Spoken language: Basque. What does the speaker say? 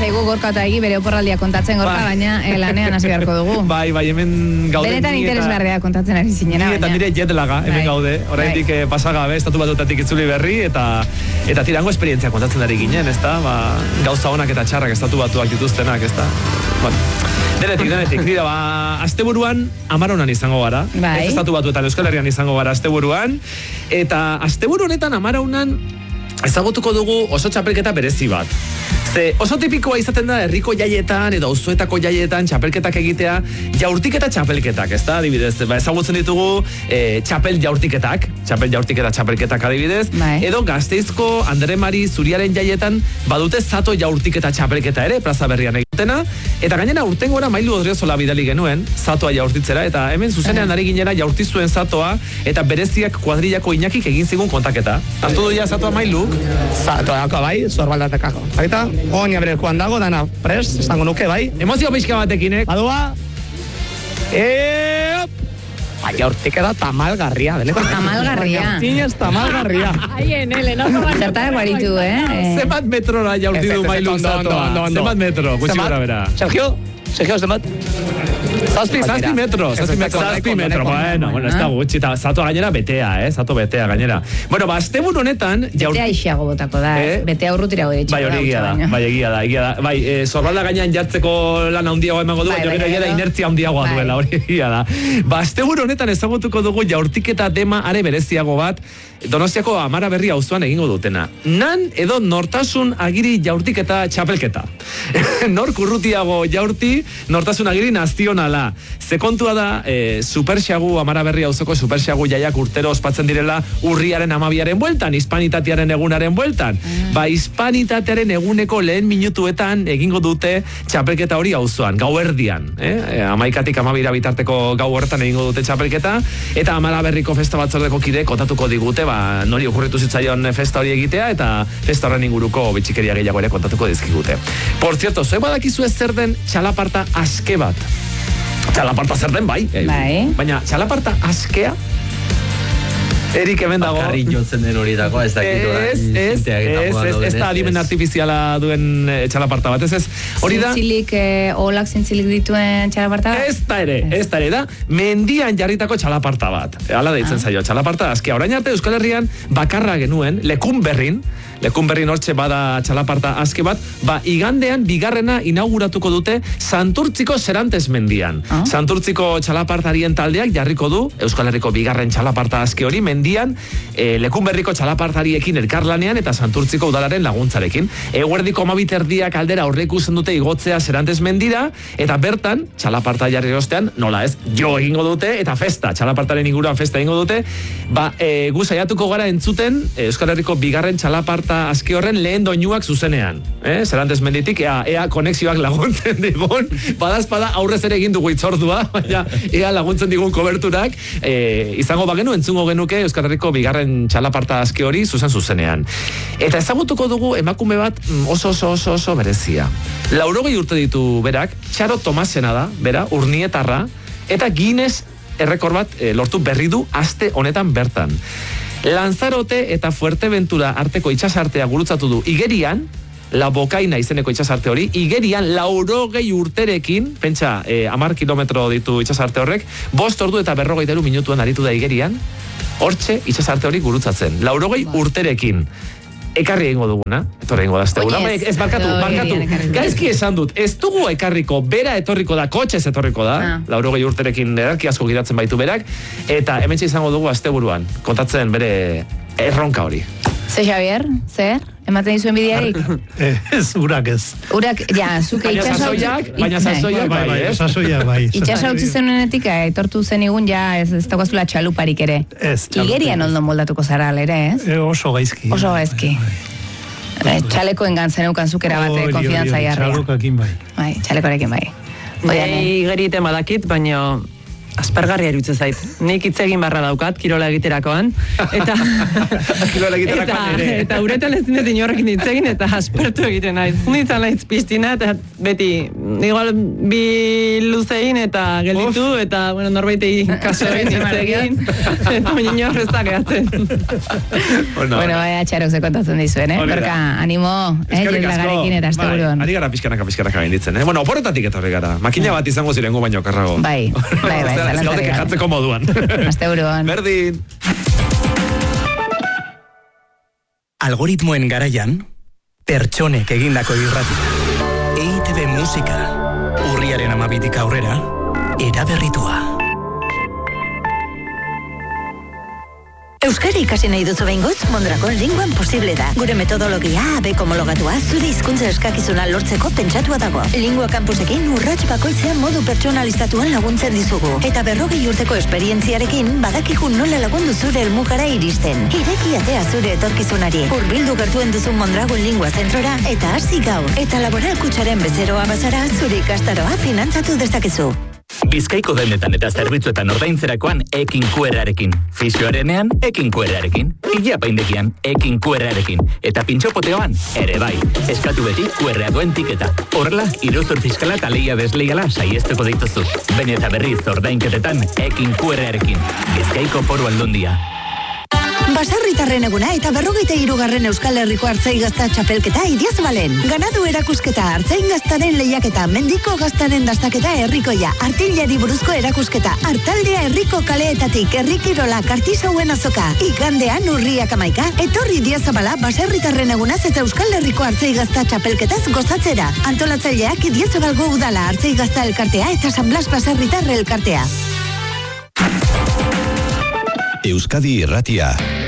zaigu Gorka eta egi bere oporraldia kontatzen Gorka, baina lanean hasi beharko dugu. Bai, hemen gaude. Benetan interesgarria kontatzen ari zinena. Eta nire jetlaga, hemen gaude. Oraindik pasagabe, estatu batutatik itzuli berri, eta tirango esperientzia kontatzen ari ginen, ezta? Gauza onak eta txarrak estatu batuak dituztenak, ezta? Denetik, dira, asteburuan Amaronan izango gara. Ez estatu batuetan Euskal Herrian izango gara asteburuan. Eta asteburu honetan Amaronan ezagutuko dugu oso txapelketa berezi bat. Ze oso tipikoa izaten da herriko jaietan edo auzoetako jaietan txapelketak egitea, jaurtiketa txapelketak, ezta? Adibidez, ezagutzen ditugu txapel jaurtiketak txapelketak adibidez, edo Gasteizko Andere Mari Zuriaren jaietan badute zato jaurtiketa txapelketa ere, Plaza Berrian egitena, eta gainera urtengora Mailu Odriozola bidali genuen zatoa jaurtitzera, eta hemen zuzenean ari ginera jaurti zuen zatoa, eta bereziak kuadrillako Iñakik egin zigun kontaketa. Aztu du ja zatoa Mailu? Zatoako bai, zorbaldatekako. Baita, oin abrekuan dago, dana prest, esango nuke, bai. Emozio pixka batekinek. Badua. Baina hortik eda tamalgarria. Tamalgarria. Zinez tamalgarria. Aien, zerta eguaritu, Zemat metrora jaurti du Mailu zatoa? Zemat metro, gutxi gara bera. Sergio, zemat? Zazpi metro, bueno, ez da gutxi, eta zato gainera betea, zato betea gainera. Bueno, asteburu honetan... Betea ixiago botako da, betea urrutira gode txiko da. Bai, egia da. Bai, zorbalda gainean jartzeko lan handiagoa emango du, baina egia da inertzia handiagoa duela, hori egia da. Asteburu honetan ezagutuko dugu jaurtiketa dema are bereziago bat, Donostiako Amara Berri auzoan egingo dutena. Nan edo nortasun agiri jaurtiketa txapelketa. Nor kurrutiago jaurti, nortasun agiri nazionala. Ze kontua da, Superxagu, Amara Berri auzoko Superxagu jaiak urtero ospatzen direla urriaren 12aren bueltan, hispanitatearen egunaren bueltan. Hispanitatearen eguneko lehen minutuetan egingo dute txapelketa hori auzoan, gauerdian. 11tik 12 bitarteko gau horretan egingo dute txapelketa, eta Amara Berriko festa batzordeko kide kontatuko digute, nori okurritu zitzaion festa hori egitea, eta festa horren inguruko bitxikeria gehiago ere kontatuko dizkigute. Por cierto, zue badakizu ez zer den txalaparta aske bat? Txalaparta zer den, bai. Baina txalaparta askea? Erik hemen dago. Bakarri jotzen den hori dago, ez dakitu da. Ez da adimen artifiziala duen txalaparta bat, ez. Hori da... Olak zintzilik dituen txalaparta bat? Ez da ere, da mendian jarritako txalaparta bat. Hala deitzen zaio, txalaparta askea. Orain arte Euskal Herrian bakarra genuen, Lekunberrin hortxe bada txalaparta aske bat, igandean bigarrena inauguratuko dute Santurtziko Serantes mendian. Santurtziko txalapartarien taldeak jarriko du Euskal Herriko bigarren txalaparta aske hori mendian, Lekunberriko txalapartariekin elkarlanean eta Santurtziko udalaren laguntzarekin. Eguerdiko 12 aldera aurreikusten dute igotzea Serantes mendira, eta bertan txalaparta jarri ostean, nola ez, jo egingo dute, eta festa, txalapartaren inguruan festa egingo dute, gu saiatuko gara entzuten Euskal Herriko bigarren txalaparta aski horren lehen doinuak zuzenean. Serantes menditik, ea konexioak laguntzen digun, badazpada aurrez ere egin dugu itzordua, baina ea laguntzen digun koberturak, izango bagenu, entzungo genuke Euskal Herriko bigarren txalaparta aski hori zuzenean. Eta ezagutuko dugu emakume bat oso berezia. 80 urte ditu berak, Txaro Tomasena da, bera, urnietarra, eta Guinness errekor bat lortu berri du aste honetan bertan. Lanzarote eta Fuerteventura arteko itsasartea gurutzatu du igerian, La Bocaina izeneko itsasarte hori, igerian 80 urterekin, pentsa 10 kilometro ditu itsasarte horrek, 5 ordu eta 43 minutuan aritu da igerian, hortxe itsasarte hori gurutzatzen, 80 urterekin. Ekarri egingo duguna, etorri egingo da azteguna. Ez barkatu. Gaizki esan dut, ez dugu ekarriko, bera etorriko da, kotxez etorriko da, 80 urterekin ederki asko gidatzen baitu berak, eta hementxe izango dugu asteburuan, kontatzen bere erronka hori. Ze Javier, zer? Ematen dizuen bidearik? Urak ez. Urak, zuke itxasautzak... Baina sasoiak, bai. Itxasautzi zenuenetik, etortu zen igun, ez dagoazula txaluparik ere. Igerian ondo moldatuko zara, ere, ez? Oso gaizki. Txalekoen gantzen eukan zukera bat, konfidantza jarria. Txalekoekin bai. Txalekoekin bai. Igerite madakit, baina aspergarria iruditzen zait. Nik hitz egin barra daukat, kirola egiterakoan. Eta kirola egiterakoan ere. Eta uretan ez dinet inorrekin hitz egin, eta aspertu egiten naiz. Nintzen naiz piztina, eta beti, igual, bi luzein eta gelditu, eta, bueno, norbaitei kaso egin hitz egin, eta minor ez da gehatzen. Bueno, baina txarok kontatzen dizuen, Gorka, animo, jendagarekin eta asteburuan. Ari gara pizkanaka egin ditzen, Bueno, oporretatik etorri gara. Makina bat izango zirengo baino karrago. Bai, zalantzarik gara. Jatzeko moduan. Asteburuan. Berdin. Algoritmoen garaian, pertsonek egindako irratia. EITB musika, urriaren 12tik aurrera, eraberritua. Euskara ikasi nahi duzu behingoz, Mondragon Linguan posible da. Gure metodologia AB homologatua zure hizkuntza eskakizuna lortzeko pentsatua dago. Lingua campusekin urrats bakoitzean modu pertsonalizatuan laguntzen dizugu. Eta 40 urteko esperientziarekin badakigu nola lagundu zure helmugara iristen. Ireki atea zure etorkizunari. Hurbildu gertuen duzu Mondragon Lingua zentrora eta hasi gaur. Eta laboral kutxaren bezeroa bazara zure ikastaroa finantzatu dezakezu. Bizkaiko denetan eta zerbitzuetan ordaintzerakoan ekin QR-arekin. Fisioarenean ekin QR-arekin. Ilapaindegian ekin QR-arekin. Eta pintxopoteoan ere bai. Eskatu beti QR-a duen tiketa. Horrela, iruzur fiskala eta lehia desleiala saiesteko dituzu. Baina eta berriz ordainketetan ekin QR-arekin. Bizkaiko Foru Aldundia. Baserritarren eguna eta 43. Euskal Herriko Artzai Gazta txapelketa Idiazabalen. Ganadu erakusketa, artzain gaztaren lehiaketa, mendiko gaztaren dastaketa herrikoia, artillari buruzko erakusketa, artaldea herriko kaleetatik, herrikirola, kartizauen azoka. Igandean urriak 11, etorri Idiazabala baserritarren egunaz eta Euskal Herriko Artzai Gazta txapelketaz gozatzera. Antolatzaileak Idiazabalgo udala Artzai Gazta elkartea eta San Blas baserritar elkartea. Euskadi Irratia.